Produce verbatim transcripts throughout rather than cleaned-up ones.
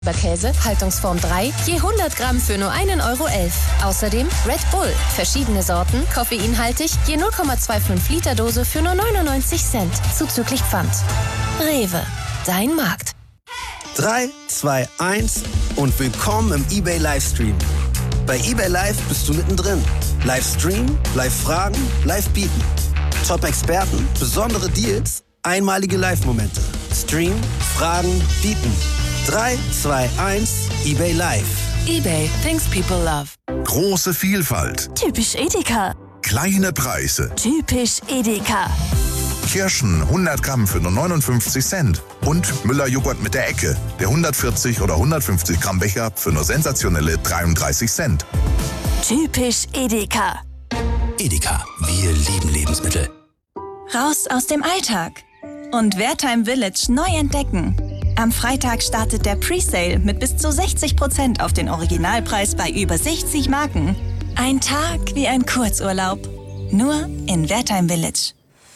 Käse, Haltungsform drei, je hundert Gramm für nur einen Euro elf. Außerdem Red Bull, verschiedene Sorten, koffeinhaltig, je null Komma fünfundzwanzig Liter Dose für nur neunundneunzig Cent, zuzüglich Pfand. Rewe, dein Markt. drei, zwei, eins und willkommen im eBay Livestream. Bei eBay Live bist du mittendrin. Livestream, Live-Fragen, Live-Bieten. Top-Experten, besondere Deals, einmalige Live-Momente. Stream, Fragen, Bieten. drei, zwei, eins, eBay Live. eBay, things people love. Große Vielfalt. Typisch Edeka. Kleine Preise. Typisch Edeka. Kirschen hundert Gramm für nur neunundfünfzig Cent. Und Müller-Joghurt mit der Ecke. Der hundertvierzig oder hundertfünfzig Gramm Becher für nur sensationelle dreiunddreißig Cent. Typisch Edeka. Edeka, wir lieben Lebensmittel. Raus aus dem Alltag und Wertheim Village neu entdecken. Am Freitag startet der Presale mit bis zu sechzig Prozent auf den Originalpreis bei über sechzig Marken. Ein Tag wie ein Kurzurlaub. Nur in Wertheim Village.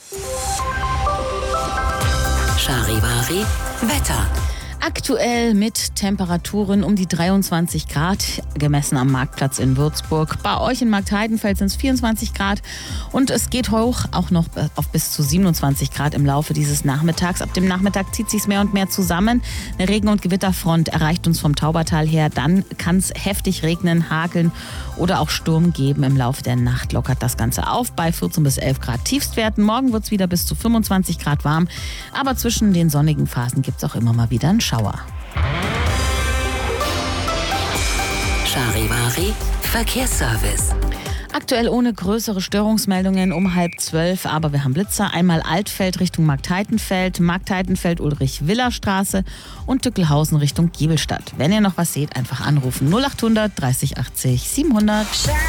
Charivari Wetter. Aktuell mit Temperaturen um die dreiundzwanzig Grad, gemessen am Marktplatz in Würzburg. Bei euch in Marktheidenfeld sind es vierundzwanzig Grad und es geht hoch, auch noch auf bis zu siebenundzwanzig Grad im Laufe dieses Nachmittags. Ab dem Nachmittag zieht sich mehr und mehr zusammen. Eine Regen- und Gewitterfront erreicht uns vom Taubertal her. Dann kann es heftig regnen, hageln oder auch Sturm geben. Im Laufe der Nacht lockert das Ganze auf bei vierzehn bis elf Grad Tiefstwerten. Morgen wird es wieder bis zu fünfundzwanzig Grad warm, aber zwischen den sonnigen Phasen gibt es auch immer mal wieder einen Schauer. Charivari Verkehrsservice. Aktuell ohne größere Störungsmeldungen um halb zwölf, aber wir haben Blitzer. Einmal Altfeld Richtung Marktheidenfeld, Marktheidenfeld-Ulrich-Willer-Straße und Dückelhausen Richtung Giebelstadt. Wenn ihr noch was seht, einfach anrufen. null achthundert dreißig achtzig siebenhundert.